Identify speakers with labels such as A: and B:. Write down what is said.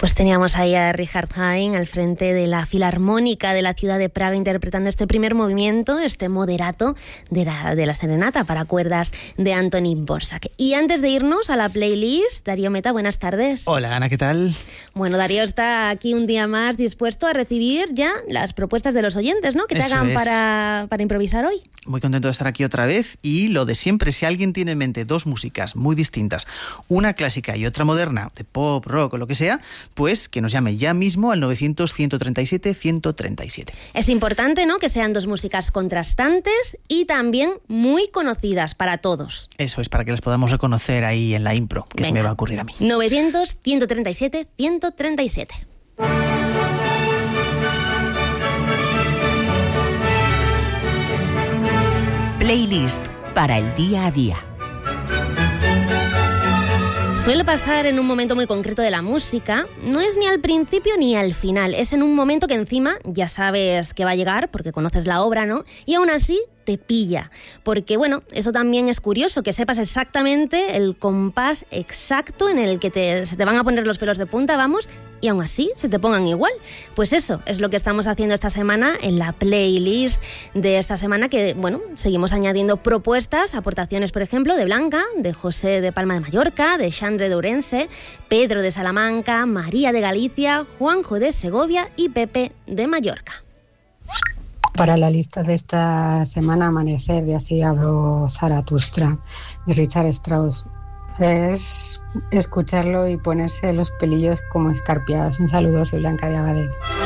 A: Pues teníamos ahí a Richard Haydn al frente de la Filarmónica de la ciudad de Praga interpretando este primer movimiento, este moderato de la serenata para cuerdas de Antonín Dvořák. Y antes de irnos a la playlist, Darío Meta, buenas tardes.
B: Hola Ana, ¿qué tal?
A: Bueno, Darío está aquí un día más dispuesto a recibir ya las propuestas de los oyentes, ¿no? Que te hagan para improvisar hoy.
B: Muy contento de estar aquí otra vez y lo de siempre, si alguien tiene en mente dos músicas muy distintas, una clásica y otra moderna, de pop, rock o lo que sea, pues que nos llame ya mismo al 900-137-137.
A: Es importante, ¿no?, que sean dos músicas contrastantes y también muy conocidas para todos.
B: Eso es, para que las podamos reconocer ahí en la impro, que se me va a ocurrir a mí.
A: 900-137-137.
C: Playlist para el día a día.
A: Suele pasar en un momento muy concreto de la música, no es ni al principio ni al final, es en un momento que encima ya sabes que va a llegar porque conoces la obra, ¿no? Y aún así te pilla, porque bueno, eso también es curioso, que sepas exactamente el compás exacto en el que se te van a poner los pelos de punta, vamos, y aún así se te pongan igual. Pues eso es lo que estamos haciendo esta semana en la playlist de esta semana, que bueno, seguimos añadiendo propuestas, aportaciones por ejemplo de Blanca, de José de Palma de Mallorca, de Xandre de Ourense, Pedro de Salamanca, María de Galicia, Juanjo de Segovia y Pepe de Mallorca.
D: Para la lista de esta semana, Amanecer, de Así habló Zaratustra, de Richard Strauss. Es escucharlo y ponerse los pelillos como escarpiados. Un saludo, soy Blanca de Abadez.